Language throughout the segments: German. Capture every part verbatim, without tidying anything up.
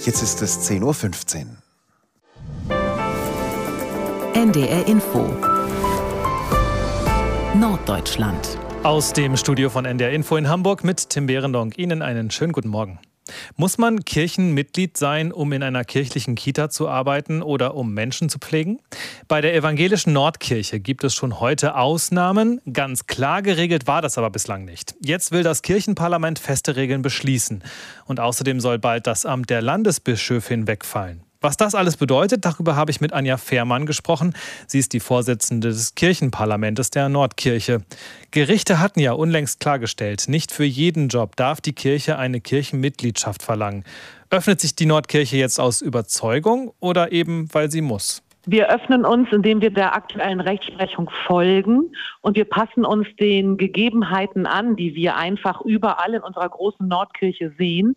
Jetzt ist es zehn Uhr fünfzehn. N D R Info Norddeutschland. Aus dem Studio von N D R Info in Hamburg mit Tim Behrendonck. Ihnen einen schönen guten Morgen. Muss man Kirchenmitglied sein, um in einer kirchlichen Kita zu arbeiten oder um Menschen zu pflegen? Bei der evangelischen Nordkirche gibt es schon heute Ausnahmen. Ganz klar geregelt war das aber bislang nicht. Jetzt will das Kirchenparlament feste Regeln beschließen. Und außerdem soll bald das Amt der Landesbischöfin wegfallen. Was das alles bedeutet, darüber habe ich mit Anja Fehrmann gesprochen. Sie ist die Vorsitzende des Kirchenparlamentes der Nordkirche. Gerichte hatten ja unlängst klargestellt, nicht für jeden Job darf die Kirche eine Kirchenmitgliedschaft verlangen. Öffnet sich die Nordkirche jetzt aus Überzeugung oder eben, weil sie muss? Wir öffnen uns, indem wir der aktuellen Rechtsprechung folgen und wir passen uns den Gegebenheiten an, die wir einfach überall in unserer großen Nordkirche sehen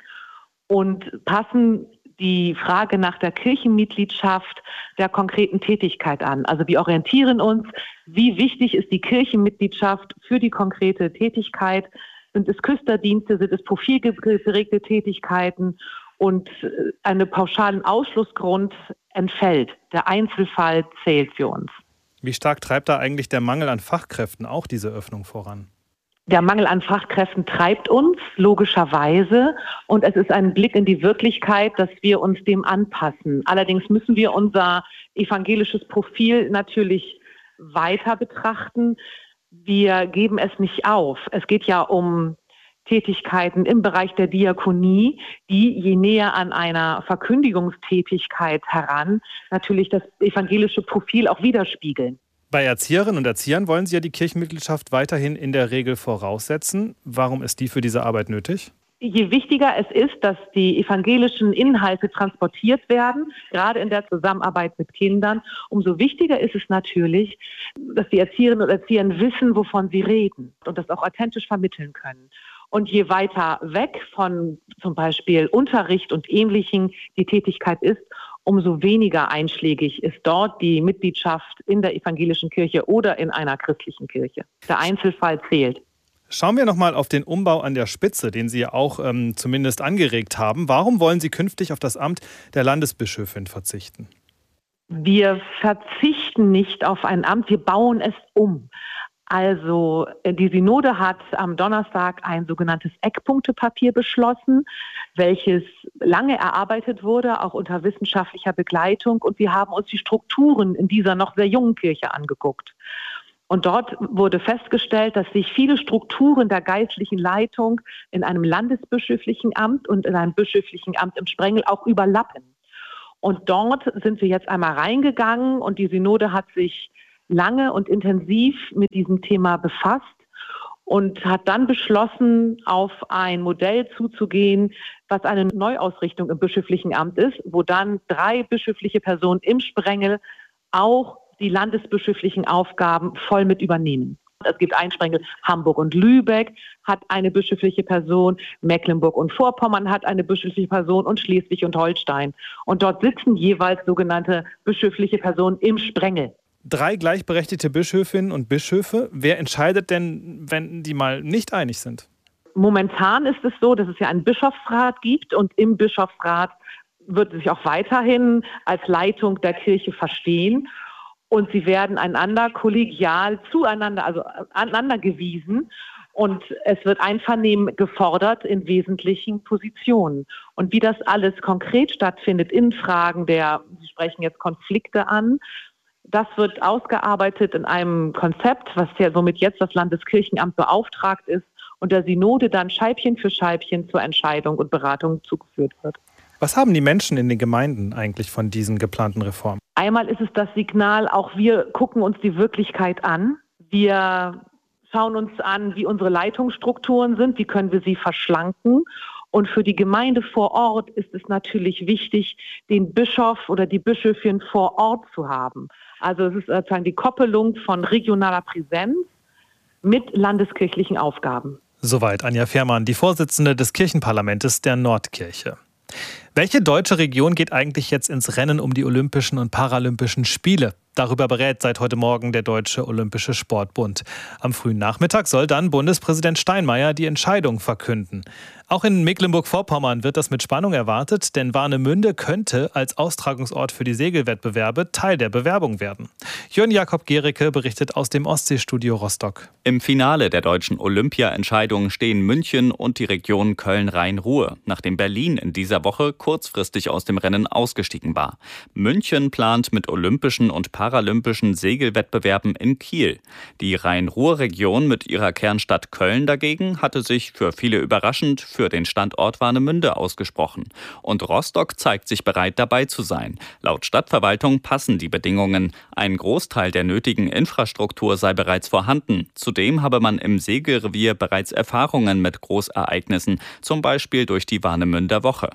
und passen die Frage nach der Kirchenmitgliedschaft der konkreten Tätigkeit an. Also wir orientieren uns, wie wichtig ist die Kirchenmitgliedschaft für die konkrete Tätigkeit. Sind es Küsterdienste, sind es profilgeregte Tätigkeiten und einen pauschalen Ausschlussgrund entfällt. Der Einzelfall zählt für uns. Wie stark treibt da eigentlich der Mangel an Fachkräften auch diese Öffnung voran? Der Mangel an Fachkräften treibt uns, logischerweise. Und es ist ein Blick in die Wirklichkeit, dass wir uns dem anpassen. Allerdings müssen wir unser evangelisches Profil natürlich weiter betrachten. Wir geben es nicht auf. Es geht ja um Tätigkeiten im Bereich der Diakonie, die je näher an einer Verkündigungstätigkeit heran natürlich das evangelische Profil auch widerspiegeln. Bei Erzieherinnen und Erziehern wollen Sie ja die Kirchenmitgliedschaft weiterhin in der Regel voraussetzen. Warum ist die für diese Arbeit nötig? Je wichtiger es ist, dass die evangelischen Inhalte transportiert werden, gerade in der Zusammenarbeit mit Kindern, umso wichtiger ist es natürlich, dass die Erzieherinnen und Erzieher wissen, wovon sie reden und das auch authentisch vermitteln können. Und je weiter weg von zum Beispiel Unterricht und Ähnlichem die Tätigkeit ist, umso weniger einschlägig ist dort die Mitgliedschaft in der evangelischen Kirche oder in einer christlichen Kirche. Der Einzelfall zählt. Schauen wir nochmal auf den Umbau an der Spitze, den Sie ja auch ähm, zumindest angeregt haben. Warum wollen Sie künftig auf das Amt der Landesbischöfin verzichten? Wir verzichten nicht auf ein Amt, wir bauen es um. Also die Synode hat am Donnerstag ein sogenanntes Eckpunktepapier beschlossen, welches lange erarbeitet wurde, auch unter wissenschaftlicher Begleitung. Und wir haben uns die Strukturen in dieser noch sehr jungen Kirche angeguckt. Und dort wurde festgestellt, dass sich viele Strukturen der geistlichen Leitung in einem landesbischöflichen Amt und in einem bischöflichen Amt im Sprengel auch überlappen. Und dort sind wir jetzt einmal reingegangen und die Synode hat sich lange und intensiv mit diesem Thema befasst und hat dann beschlossen, auf ein Modell zuzugehen, was eine Neuausrichtung im bischöflichen Amt ist, wo dann drei bischöfliche Personen im Sprengel auch die landesbischöflichen Aufgaben voll mit übernehmen. Es gibt ein Sprengel, Hamburg und Lübeck hat eine bischöfliche Person, Mecklenburg und Vorpommern hat eine bischöfliche Person und Schleswig und Holstein. Und dort sitzen jeweils sogenannte bischöfliche Personen im Sprengel. Drei gleichberechtigte Bischöfinnen und Bischöfe. Wer entscheidet denn, wenn die mal nicht einig sind? Momentan ist es so, dass es ja einen Bischofsrat gibt und im Bischofsrat wird es sich auch weiterhin als Leitung der Kirche verstehen. Und sie werden einander kollegial zueinander, also aneinander gewiesen. Und es wird Einvernehmen gefordert in wesentlichen Positionen. Und wie das alles konkret stattfindet in Fragen der, Sie sprechen jetzt Konflikte an, das wird ausgearbeitet in einem Konzept, was ja somit jetzt das Landeskirchenamt beauftragt ist und der Synode dann Scheibchen für Scheibchen zur Entscheidung und Beratung zugeführt wird. Was haben die Menschen in den Gemeinden eigentlich von diesen geplanten Reformen? Einmal ist es das Signal, auch wir gucken uns die Wirklichkeit an. Wir schauen uns an, wie unsere Leitungsstrukturen sind, wie können wir sie verschlanken. Und für die Gemeinde vor Ort ist es natürlich wichtig, den Bischof oder die Bischöfin vor Ort zu haben. Also es ist sozusagen die Koppelung von regionaler Präsenz mit landeskirchlichen Aufgaben. Soweit Anja Fehrmann, die Vorsitzende des Kirchenparlamentes der Nordkirche. Welche deutsche Region geht eigentlich jetzt ins Rennen um die Olympischen und Paralympischen Spiele? Darüber berät seit heute Morgen der Deutsche Olympische Sportbund. Am frühen Nachmittag soll dann Bundespräsident Steinmeier die Entscheidung verkünden. Auch in Mecklenburg-Vorpommern wird das mit Spannung erwartet, denn Warnemünde könnte als Austragungsort für die Segelwettbewerbe Teil der Bewerbung werden. Jörn Jakob Gericke berichtet aus dem Ostseestudio Rostock. Im Finale der deutschen Olympia-Entscheidung stehen München und die Region Köln-Rhein-Ruhr, nachdem Berlin in dieser Woche kurzfristig aus dem Rennen ausgestiegen war. München plant mit olympischen und paralympischen Segelwettbewerben in Kiel. Die Rhein-Ruhr-Region mit ihrer Kernstadt Köln dagegen hatte sich für viele überraschend für den Standort Warnemünde ausgesprochen. Und Rostock zeigt sich bereit, dabei zu sein. Laut Stadtverwaltung passen die Bedingungen. Ein Großteil der nötigen Infrastruktur sei bereits vorhanden. Zudem habe man im Segelrevier bereits Erfahrungen mit Großereignissen, zum Beispiel durch die Warnemünder Woche.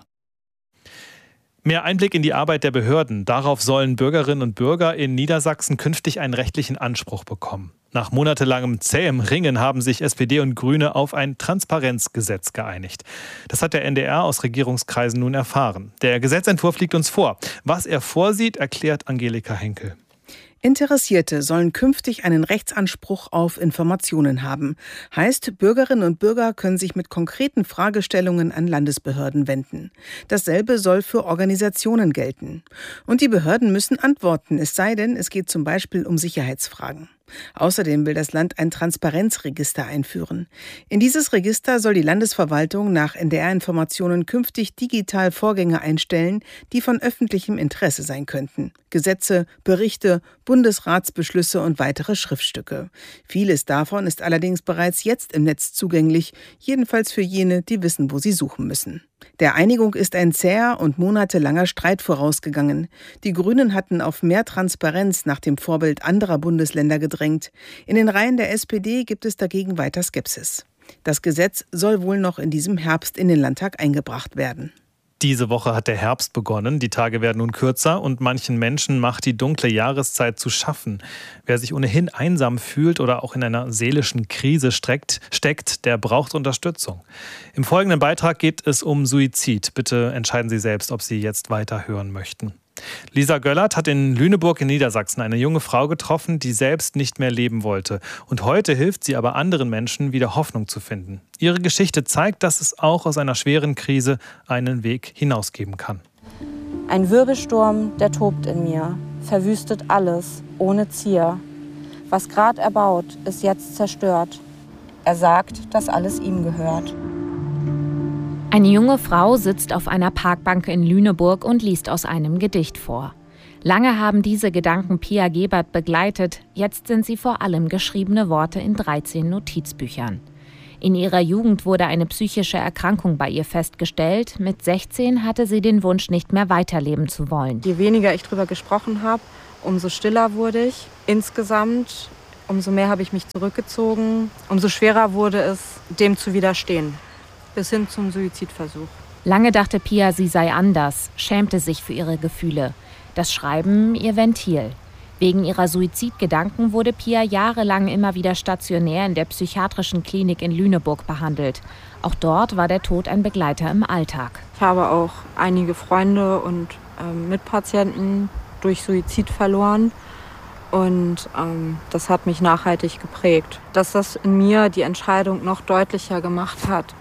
Mehr Einblick in die Arbeit der Behörden. Darauf sollen Bürgerinnen und Bürger in Niedersachsen künftig einen rechtlichen Anspruch bekommen. Nach monatelangem zähem Ringen haben sich S P D und Grüne auf ein Transparenzgesetz geeinigt. Das hat der N D R aus Regierungskreisen nun erfahren. Der Gesetzentwurf liegt uns vor. Was er vorsieht, erklärt Angelika Henkel. Interessierte sollen künftig einen Rechtsanspruch auf Informationen haben. Heißt, Bürgerinnen und Bürger können sich mit konkreten Fragestellungen an Landesbehörden wenden. Dasselbe soll für Organisationen gelten. Und die Behörden müssen antworten, es sei denn, es geht zum Beispiel um Sicherheitsfragen. Außerdem will das Land ein Transparenzregister einführen. In dieses Register soll die Landesverwaltung nach N D R-Informationen künftig digital Vorgänge einstellen, die von öffentlichem Interesse sein könnten. Gesetze, Berichte, Bundesratsbeschlüsse und weitere Schriftstücke. Vieles davon ist allerdings bereits jetzt im Netz zugänglich, jedenfalls für jene, die wissen, wo sie suchen müssen. Der Einigung ist ein zäher und monatelanger Streit vorausgegangen. Die Grünen hatten auf mehr Transparenz nach dem Vorbild anderer Bundesländer gedrängt. In den Reihen der S P D gibt es dagegen weiter Skepsis. Das Gesetz soll wohl noch in diesem Herbst in den Landtag eingebracht werden. Diese Woche hat der Herbst begonnen, die Tage werden nun kürzer und manchen Menschen macht die dunkle Jahreszeit zu schaffen. Wer sich ohnehin einsam fühlt oder auch in einer seelischen Krise steckt, steckt, der braucht Unterstützung. Im folgenden Beitrag geht es um Suizid. Bitte entscheiden Sie selbst, ob Sie jetzt weiter hören möchten. Lisa Göllert hat in Lüneburg in Niedersachsen eine junge Frau getroffen, die selbst nicht mehr leben wollte. Und heute hilft sie aber anderen Menschen, wieder Hoffnung zu finden. Ihre Geschichte zeigt, dass es auch aus einer schweren Krise einen Weg hinausgeben kann. Ein Wirbelsturm, der tobt in mir, verwüstet alles, ohne Zier. Was grad erbaut, ist jetzt zerstört. Er sagt, dass alles ihm gehört. Eine junge Frau sitzt auf einer Parkbank in Lüneburg und liest aus einem Gedicht vor. Lange haben diese Gedanken Pia Gebert begleitet, jetzt sind sie vor allem geschriebene Worte in dreizehn Notizbüchern. In ihrer Jugend wurde eine psychische Erkrankung bei ihr festgestellt. Mit sechzehn hatte sie den Wunsch, nicht mehr weiterleben zu wollen. Je weniger ich drüber gesprochen habe, umso stiller wurde ich. Insgesamt, umso mehr habe ich mich zurückgezogen, umso schwerer wurde es, dem zu widerstehen. Bis hin zum Suizidversuch. Lange dachte Pia, sie sei anders, schämte sich für ihre Gefühle. Das Schreiben ihr Ventil. Wegen ihrer Suizidgedanken wurde Pia jahrelang immer wieder stationär in der psychiatrischen Klinik in Lüneburg behandelt. Auch dort war der Tod ein Begleiter im Alltag. Ich habe auch einige Freunde und ähm, Mitpatienten durch Suizid verloren. Und ähm, das hat mich nachhaltig geprägt. Dass das in mir die Entscheidung noch deutlicher gemacht hat,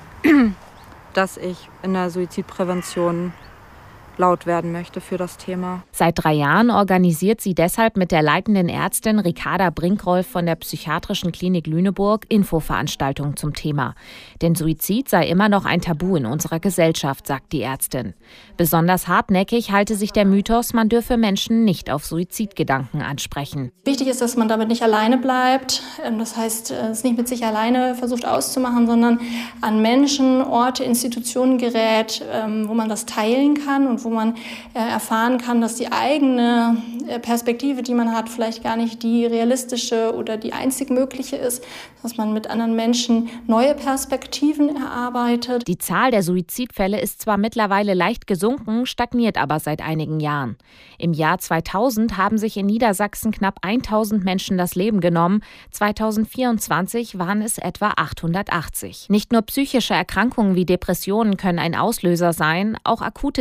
dass ich in der Suizidprävention laut werden möchte für das Thema. Seit drei Jahren organisiert sie deshalb mit der leitenden Ärztin Ricarda Brinkrolf von der Psychiatrischen Klinik Lüneburg Infoveranstaltungen zum Thema. Denn Suizid sei immer noch ein Tabu in unserer Gesellschaft, sagt die Ärztin. Besonders hartnäckig halte sich der Mythos, man dürfe Menschen nicht auf Suizidgedanken ansprechen. Wichtig ist, dass man damit nicht alleine bleibt. Das heißt, es nicht mit sich alleine versucht auszumachen, sondern an Menschen, Orte, Institutionen gerät, wo man das teilen kann und wo man erfahren kann, dass die eigene Perspektive, die man hat, vielleicht gar nicht die realistische oder die einzig mögliche ist, dass man mit anderen Menschen neue Perspektiven erarbeitet. Die Zahl der Suizidfälle ist zwar mittlerweile leicht gesunken, stagniert aber seit einigen Jahren. Im Jahr zweitausend haben sich in Niedersachsen knapp tausend Menschen das Leben genommen. zweitausendvierundzwanzig waren es etwa achthundertachtzig. Nicht nur psychische Erkrankungen wie Depressionen können ein Auslöser sein, auch akute Krisen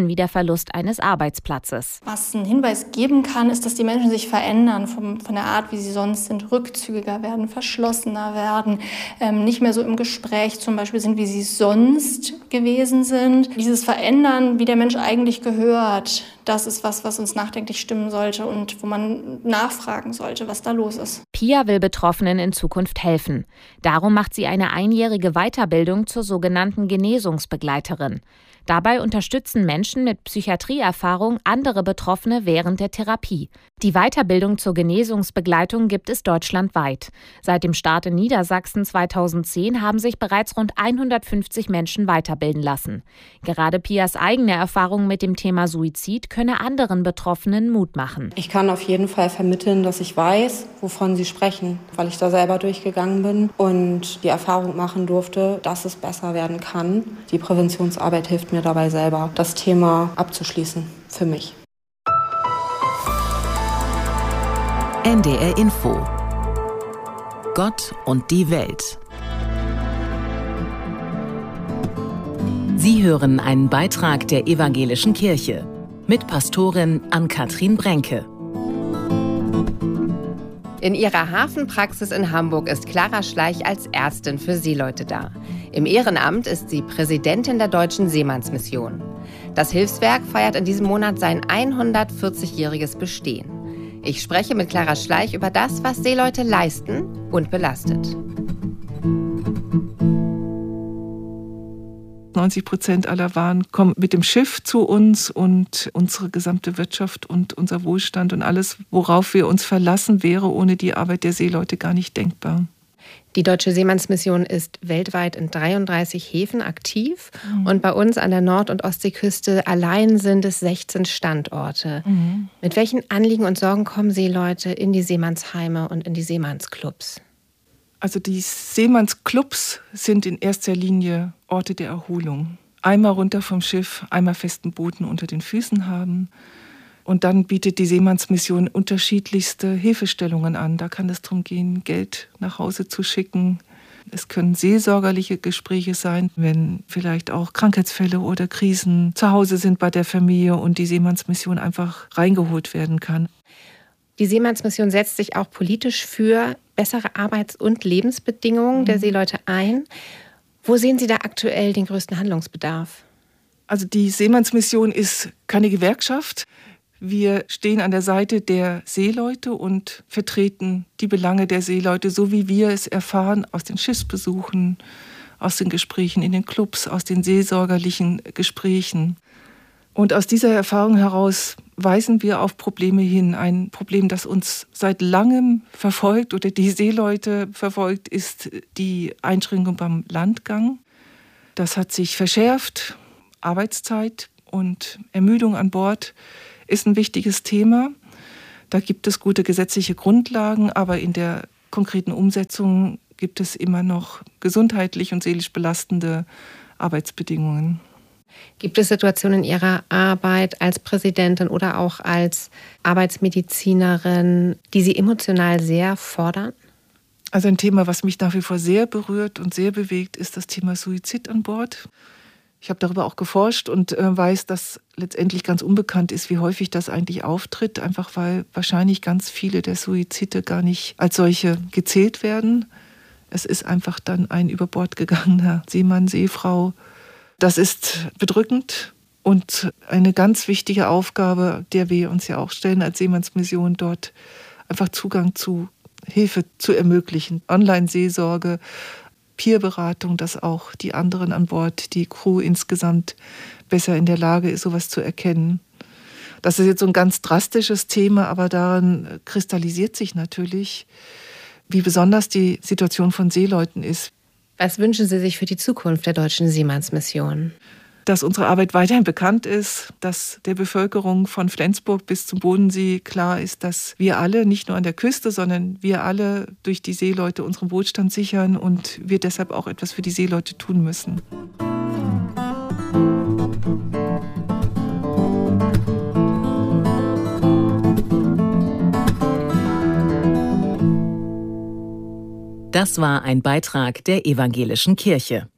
wie der Verlust eines Arbeitsplatzes. Was einen Hinweis geben kann, ist, dass die Menschen sich verändern vom, von der Art, wie sie sonst sind, rückzügiger werden, verschlossener werden, ähm, nicht mehr so im Gespräch zum Beispiel sind, wie sie sonst gewesen sind. Dieses Verändern, wie der Mensch eigentlich gehört, das ist was, was uns nachdenklich stimmen sollte und wo man nachfragen sollte, was da los ist. Pia will Betroffenen in Zukunft helfen. Darum macht sie eine einjährige Weiterbildung zur sogenannten Genesungsbegleiterin. Dabei unterstützen Menschen mit Psychiatrieerfahrung andere Betroffene während der Therapie. Die Weiterbildung zur Genesungsbegleitung gibt es deutschlandweit. Seit dem Start in Niedersachsen zweitausendzehn haben sich bereits rund hundertfünfzig Menschen weiterbilden lassen. Gerade Pias eigene Erfahrung mit dem Thema Suizid könne anderen Betroffenen Mut machen. Ich kann auf jeden Fall vermitteln, dass ich weiß, wovon sie sprechen, weil ich da selber durchgegangen bin und die Erfahrung machen durfte, dass es besser werden kann. Die Präventionsarbeit hilft mir dabei selber, das Thema abzuschließen für mich. N D R Info. Gott und die Welt. Sie hören einen Beitrag der Evangelischen Kirche mit Pastorin Ann-Kathrin Brenke. In ihrer Hafenpraxis in Hamburg ist Clara Schleich als Ärztin für Seeleute da. Im Ehrenamt ist sie Präsidentin der Deutschen Seemannsmission. Das Hilfswerk feiert in diesem Monat sein hundertvierzigjähriges Bestehen. Ich spreche mit Clara Schleich über das, was Seeleute leisten und belastet. neunzig Prozent aller Waren kommen mit dem Schiff zu uns und unsere gesamte Wirtschaft und unser Wohlstand und alles, worauf wir uns verlassen, wäre ohne die Arbeit der Seeleute gar nicht denkbar. Die Deutsche Seemannsmission ist weltweit in dreiunddreißig Häfen aktiv mhm. und bei uns an der Nord- und Ostseeküste allein sind es sechzehn Standorte. Mhm. Mit welchen Anliegen und Sorgen kommen Seeleute in die Seemannsheime und in die Seemannsclubs? Also die Seemannsclubs sind in erster Linie Orte der Erholung. Einmal runter vom Schiff, einmal festen Boden unter den Füßen haben. Und dann bietet die Seemannsmission unterschiedlichste Hilfestellungen an. Da kann es darum gehen, Geld nach Hause zu schicken. Es können seelsorgerliche Gespräche sein, wenn vielleicht auch Krankheitsfälle oder Krisen zu Hause sind bei der Familie und die Seemannsmission einfach reingeholt werden kann. Die Seemannsmission setzt sich auch politisch für bessere Arbeits- und Lebensbedingungen der Seeleute ein. Wo sehen Sie da aktuell den größten Handlungsbedarf? Also die Seemannsmission ist keine Gewerkschaft. Wir stehen an der Seite der Seeleute und vertreten die Belange der Seeleute, so wie wir es erfahren aus den Schiffsbesuchen, aus den Gesprächen in den Clubs, aus den seelsorgerlichen Gesprächen. Und aus dieser Erfahrung heraus weisen wir auf Probleme hin. Ein Problem, das uns seit langem verfolgt oder die Seeleute verfolgt, ist die Einschränkung beim Landgang. Das hat sich verschärft. Arbeitszeit und Ermüdung an Bord ist ein wichtiges Thema. Da gibt es gute gesetzliche Grundlagen, aber in der konkreten Umsetzung gibt es immer noch gesundheitlich und seelisch belastende Arbeitsbedingungen. Gibt es Situationen in Ihrer Arbeit als Präsidentin oder auch als Arbeitsmedizinerin, die Sie emotional sehr fordern? Also ein Thema, was mich nach wie vor sehr berührt und sehr bewegt, ist das Thema Suizid an Bord. Ich habe darüber auch geforscht und äh, weiß, dass letztendlich ganz unbekannt ist, wie häufig das eigentlich auftritt, einfach weil wahrscheinlich ganz viele der Suizide gar nicht als solche gezählt werden. Es ist einfach dann ein über Bord gegangener Seemann, Seefrau. Das ist bedrückend und eine ganz wichtige Aufgabe, der wir uns ja auch stellen als Seemannsmission, dort einfach Zugang zu Hilfe zu ermöglichen. Online-Seelsorge, Peerberatung, dass auch die anderen an Bord, die Crew insgesamt besser in der Lage ist, sowas zu erkennen. Das ist jetzt so ein ganz drastisches Thema, aber daran kristallisiert sich natürlich, wie besonders die Situation von Seeleuten ist. Was wünschen Sie sich für die Zukunft der Deutschen Seemannsmission? Dass unsere Arbeit weiterhin bekannt ist, dass der Bevölkerung von Flensburg bis zum Bodensee klar ist, dass wir alle, nicht nur an der Küste, sondern wir alle durch die Seeleute unseren Wohlstand sichern und wir deshalb auch etwas für die Seeleute tun müssen. Das war ein Beitrag der Evangelischen Kirche.